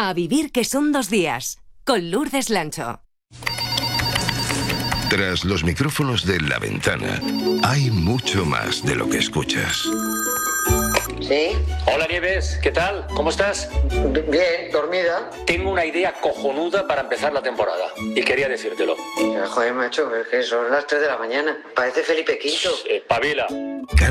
A vivir que son 2 días, con Lourdes Lancho. Tras los micrófonos de La Ventana, hay mucho más de lo que escuchas. ¿Sí? Hola Nieves, ¿qué tal? ¿Cómo estás? Bien, dormida. Tengo una idea cojonuda para empezar la temporada y quería decírtelo. Joder, macho, es que son las 3 de la mañana. Parece Felipe V. Espabila.